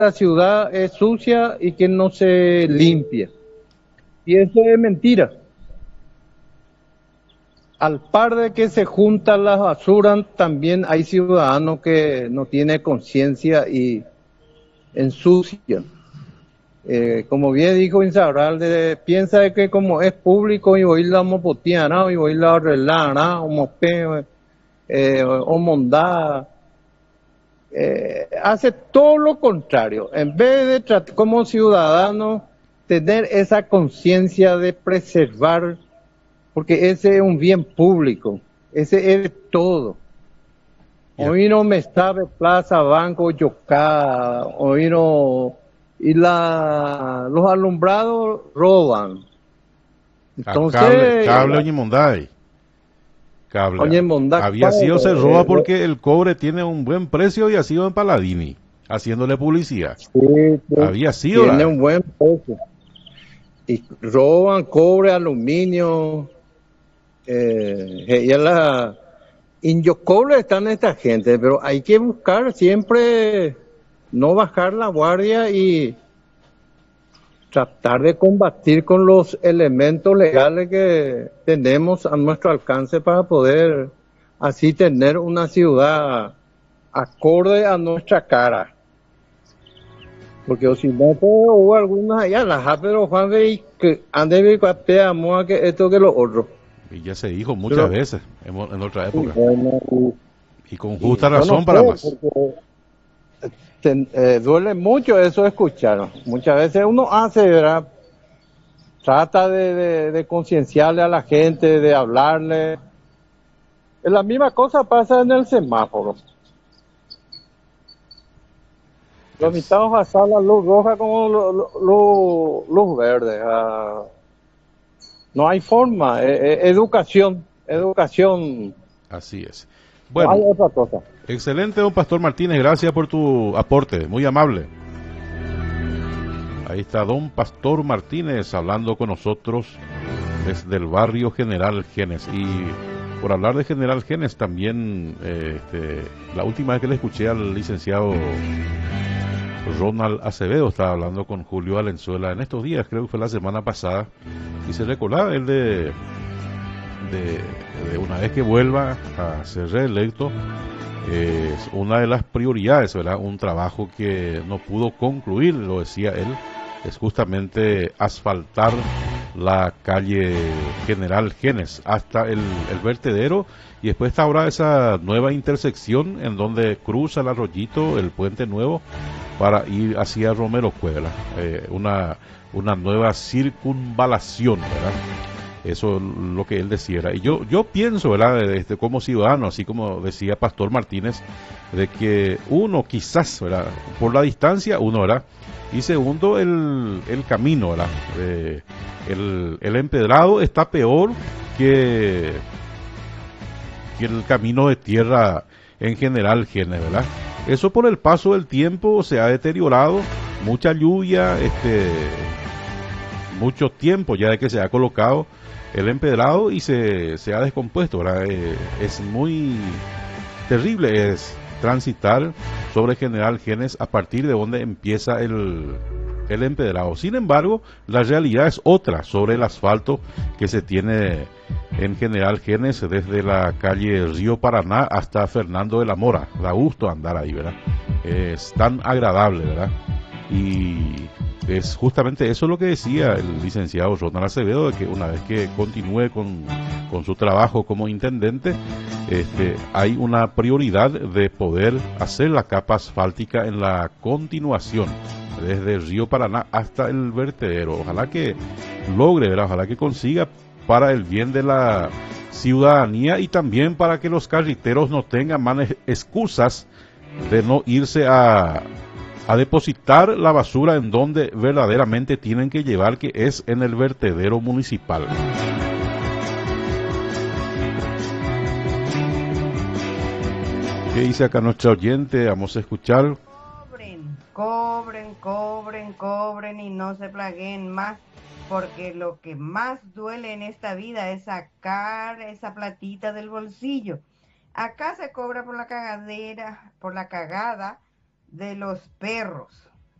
la ciudad es sucia y que no se limpia. Y eso es mentira. Al par de que se juntan las basuras, también hay ciudadanos que no tienen conciencia y ensucian. Como bien dijo Insaurralde, piensa de que como es público y hoy la mopotiana y hoy la arreglará, o mope, o mondá, hace todo lo contrario. En vez de tratar como ciudadano, tener esa conciencia de preservar, porque ese es un bien público, ese es todo. Ya. Hoy no me sabe plaza, banco, yocá, hoy no, y los alumbrados roban. A cable, Entonces, cable Oñemonday. Cable. oye, Mondac, Había sido se roba porque el cobre tiene un buen precio y ha sido en Paladini, haciéndole publicidad. sí, sí, Había sido tiene la. un buen precio. Y roban cobre, aluminio, y Inyocoble están esta gente, pero hay que buscar siempre no bajar la guardia y tratar de combatir con los elementos legales que tenemos a nuestro alcance para poder así tener una ciudad acorde a nuestra cara. Porque o si no, pues, hubo algunas allá, las pero Juan de que ande de capea moa que esto que lo otro. Y ya se dijo muchas Pero, veces en otra y época. bueno, Y con y justa yo no razón sé, para más. porque duele mucho eso escuchar. Muchas veces uno hace, ¿verdad? Trata de concienciarle a la gente, de hablarle. La misma cosa pasa en el semáforo. Los Es, mitad pasar la luz roja como luz verde. No hay forma. Educación, educación. así es. No hay Bueno, otra cosa. excelente, don Pastor Martínez. Gracias por tu aporte. Muy amable. Ahí está don Pastor Martínez hablando con nosotros desde el barrio General Genes. Y por hablar de General Genes, también la última vez que le escuché al licenciado Ronald Acevedo, estaba hablando con Julio Valenzuela en estos días, creo que fue la semana pasada, y se recordaba él de una vez que vuelva a ser reelecto, es una de las prioridades, ¿verdad? Un trabajo que no pudo concluir, lo decía él, es justamente asfaltar la calle General Genes hasta el vertedero, y después está ahora esa nueva intersección en donde cruza el Arroyito, el Puente Nuevo, para ir hacia Romero Cuevas, una nueva circunvalación, ¿verdad? Eso es lo que él decía. Y yo pienso, ¿verdad? Como ciudadano, así como decía Pastor Martínez, de que uno quizás, ¿verdad? Por la distancia, uno, ¿verdad? Y segundo, el camino, ¿verdad? El empedrado está peor que, que el camino de tierra en general, ¿verdad? Eso por el paso del tiempo se ha deteriorado, mucha lluvia, mucho tiempo ya de que se ha colocado el empedrado y se ha descompuesto, ¿verdad? Es muy terrible es transitar sobre General Genes a partir de donde empieza el empedrado. Sin embargo, la realidad es otra sobre el asfalto que se tiene en General Genes desde la calle Río Paraná hasta Fernando de la Mora. Da gusto andar ahí, ¿verdad? Es tan agradable, ¿verdad? Y es justamente eso lo que decía el licenciado Ronald Acevedo, de que una vez que continúe con su trabajo como intendente, hay una prioridad de poder hacer la capa asfáltica en la continuación, desde el Río Paraná hasta el vertedero. Ojalá que logre, ¿verdad? Ojalá que consiga para el bien de la ciudadanía y también para que los carriteros no tengan más excusas de no irse a depositar la basura en donde verdaderamente tienen que llevar, que es en el vertedero municipal. ¿Qué dice acá nuestra oyente? Vamos a escuchar. Cobren y no se plaguen más, porque lo que más duele en esta vida es sacar esa platita del bolsillo. Acá se cobra por la cagadera, por la cagada de los perros.